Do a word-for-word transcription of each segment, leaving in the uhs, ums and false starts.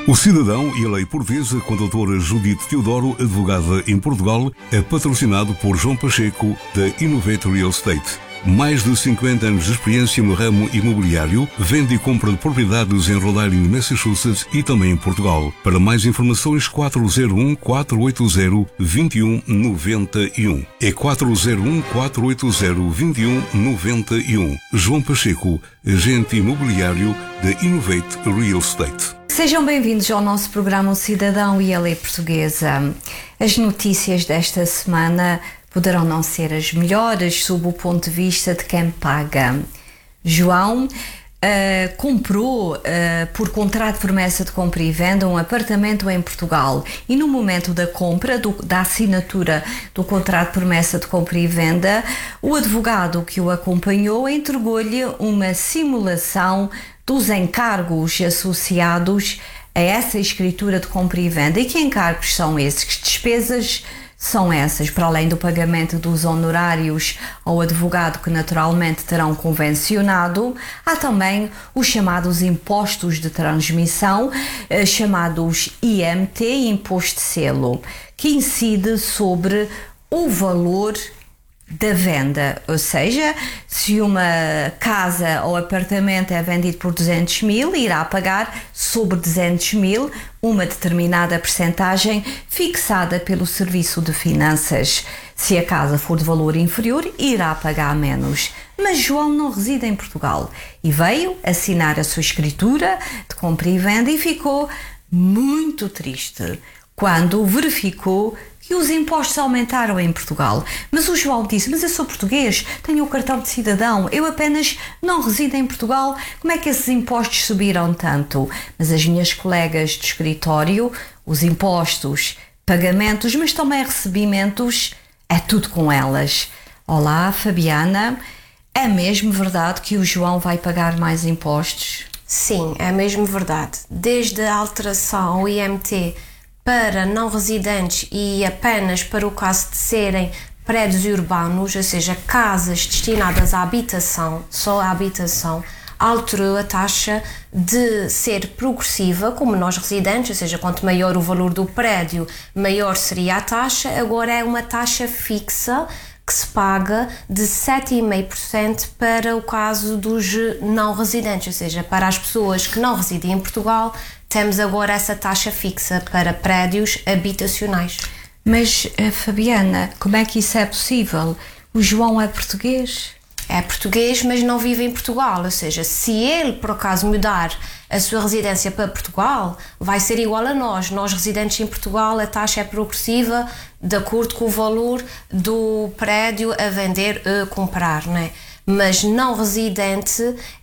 O Cidadão e a Lei Portuguesa, com a doutora Judite Teodoro, advogada em Portugal, é patrocinado por João Pacheco, da Innovate Real Estate. Mais de cinquenta anos de experiência no ramo imobiliário, vende e compra de propriedades em Rhode Island, Massachusetts e também em Portugal. Para mais informações, quatro zero um, quatro oito zero, dois um nove um. É quatro zero um, quatro oito zero, dois um nove um. João Pacheco, agente imobiliário da Innovate Real Estate. Sejam bem-vindos ao nosso programa O Cidadão e a Lei Portuguesa. As notícias desta semana poderão não ser as melhores sob o ponto de vista de quem paga. João uh, comprou uh, por contrato de promessa de compra e venda um apartamento em Portugal e no momento da compra, do, da assinatura do contrato de promessa de compra e venda, o advogado que o acompanhou entregou-lhe uma simulação dos encargos associados a essa escritura de compra e venda. E que encargos são esses? Que despesas são essas? Para além do pagamento dos honorários ao advogado que naturalmente terão convencionado, há também os chamados impostos de transmissão, eh, chamados I M T, Imposto de Selo, que incide sobre o valor da venda, ou seja, se uma casa ou apartamento é vendido por duzentos mil, irá pagar sobre duzentos mil uma determinada percentagem fixada pelo Serviço de Finanças. Se a casa for de valor inferior, irá pagar menos. Mas João não reside em Portugal e veio assinar a sua escritura de compra e venda e ficou muito triste quando verificou que os impostos aumentaram em Portugal. Mas o João disse, mas eu sou português, tenho o cartão de cidadão, eu apenas não resido em Portugal, como é que esses impostos subiram tanto? Mas as minhas colegas de escritório, os impostos, pagamentos, mas também recebimentos, é tudo com elas. Olá, Fabiana, é mesmo verdade que o João vai pagar mais impostos? Sim, é mesmo verdade. Desde a alteração ao I M T para não residentes e apenas para o caso de serem prédios urbanos, ou seja, casas destinadas à habitação, só à habitação, alterou a taxa de ser progressiva, como nós residentes, ou seja, quanto maior o valor do prédio, maior seria a taxa. Agora é uma taxa fixa que se paga de sete vírgula cinco por cento para o caso dos não residentes, ou seja, para as pessoas que não residem em Portugal, temos agora essa taxa fixa para prédios habitacionais. Mas, Fabiana, como é que isso é possível? O João é português? É português, mas não vive em Portugal, ou seja, se ele por acaso mudar a sua residência para Portugal, vai ser igual a nós. Nós residentes em Portugal, a taxa é progressiva de acordo com o valor do prédio a vender, a comprar, não é? Mas não residente,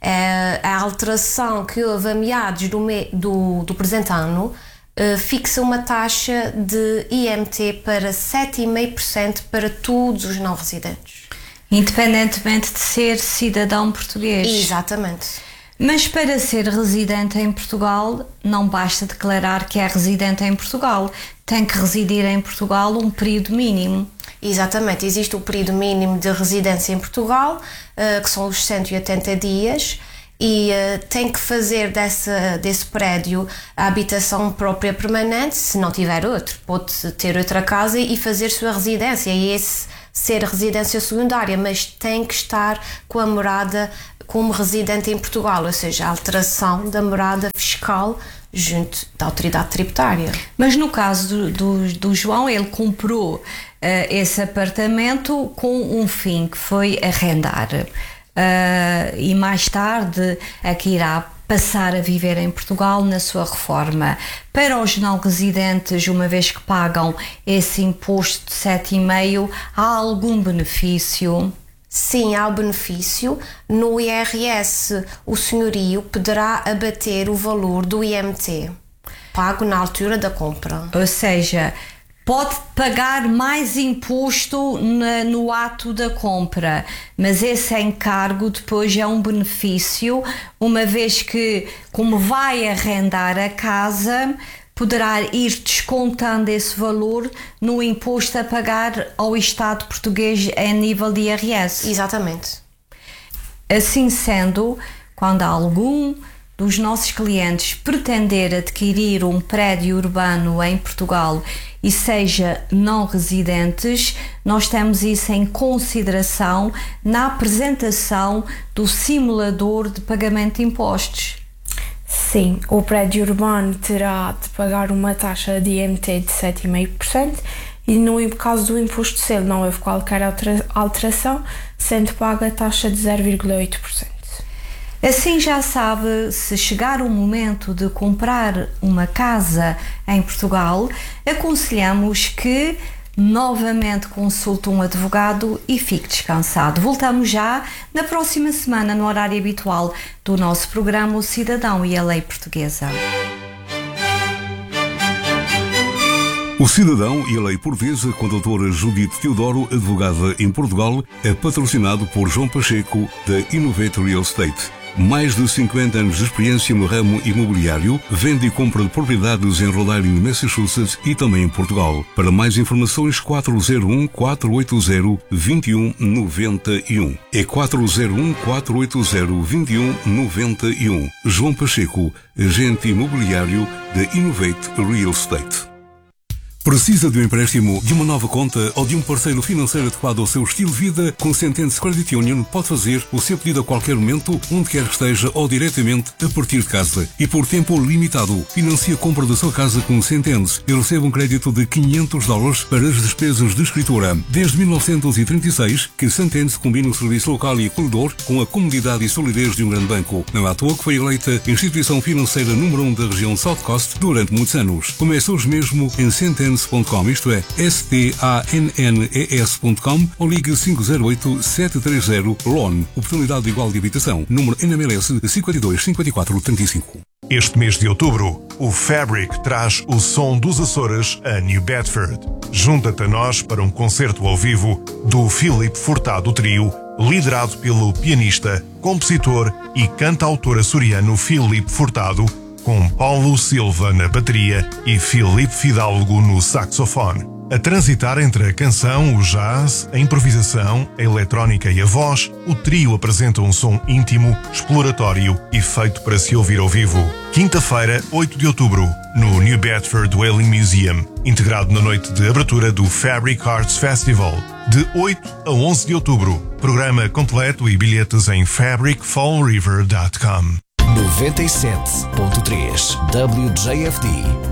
a alteração que houve a meados do, do, do presente ano fixa uma taxa de I M T para sete vírgula cinco por cento para todos os não residentes. Independentemente de ser cidadão português. Exatamente. Mas para ser residente em Portugal, não basta declarar que é residente em Portugal. Tem que residir em Portugal um período mínimo. Exatamente. Existe o período mínimo de residência em Portugal, uh, que são os cento e oitenta dias, e uh, tem que fazer dessa, desse prédio a habitação própria permanente. Se não tiver outro, pode ter outra casa e fazer sua residência, e esse ser residência secundária, mas tem que estar com a morada como residente em Portugal, ou seja, a alteração da morada fiscal junto da autoridade tributária. Mas no caso do, do, do João, ele comprou uh, esse apartamento com um fim, que foi arrendar. Uh, e mais tarde é que irá passar a viver em Portugal na sua reforma. Para os não residentes, uma vez que pagam esse imposto de sete vírgula cinco por cento, há algum benefício? Sim, há o benefício. No I R S, o senhorio poderá abater o valor do I M T pago na altura da compra. Ou seja, pode pagar mais imposto na, no ato da compra, mas esse encargo depois é um benefício, uma vez que, como vai arrendar a casa, poderá ir descontando esse valor no imposto a pagar ao Estado português a nível de I R S. Exatamente. Assim sendo, quando há algum dos nossos clientes pretender adquirir um prédio urbano em Portugal e seja não residentes, nós temos isso em consideração na apresentação do simulador de pagamento de impostos. Sim, o prédio urbano terá de pagar uma taxa de I M T de sete vírgula cinco por cento e no caso do imposto de selo não houve qualquer alteração, sendo paga a taxa de zero vírgula oito por cento. Assim já sabe, se chegar o momento de comprar uma casa em Portugal, aconselhamos que novamente consulte um advogado e fique descansado. Voltamos já na próxima semana no horário habitual do nosso programa O Cidadão e a Lei Portuguesa. O Cidadão e a Lei Portuguesa, com a doutora Judite Teodoro, advogada em Portugal, é patrocinado por João Pacheco, da Innovate Real Estate. Mais de cinquenta anos de experiência no ramo imobiliário, vende e compra de propriedades em Rhode Island, Massachusetts e também em Portugal. Para mais informações, quatro zero um, quatro oito zero, dois um nove um. É quatro zero um, quatro oito zero, dois um nove um. João Pacheco, agente imobiliário da Innovate Real Estate. Precisa de um empréstimo, de uma nova conta ou de um parceiro financeiro adequado ao seu estilo de vida? Com Sentence Credit Union pode fazer o seu pedido a qualquer momento, onde quer que esteja ou diretamente a partir de casa. E por tempo limitado, financie a compra da sua casa com Sentence e receba um crédito de quinhentos dólares para as despesas de escritura. Desde mil novecentos e trinta e seis, que Sentence combina o serviço local e acolhedor com a comodidade e solidez de um grande banco. Não é à toa que foi eleita instituição financeira número um da região South Coast durante muitos anos. Comece hoje mesmo em Sentence ponto com, isto é, S T A N N E S ponto com, ou ligue cinco zero oito, sete três zero, L O N, oportunidade igual de habitação, número N M L S cinquenta e dois, cinquenta e quatro, trinta e cinco. Este mês de outubro, o Fabric traz o som dos Açores a New Bedford. Junta-te a nós para um concerto ao vivo do Filipe Furtado Trio, liderado pelo pianista, compositor e cantautor açoriano Filipe Furtado, com Paulo Silva na bateria e Filipe Fidalgo no saxofone. A transitar entre a canção, o jazz, a improvisação, a eletrónica e a voz, o trio apresenta um som íntimo, exploratório e feito para se ouvir ao vivo. Quinta-feira, oito de outubro, no New Bedford Whaling Museum, integrado na noite de abertura do Fabric Arts Festival. De oito a onze de outubro. Programa completo e bilhetes em fabric fall river ponto com. noventa e sete ponto três W J F D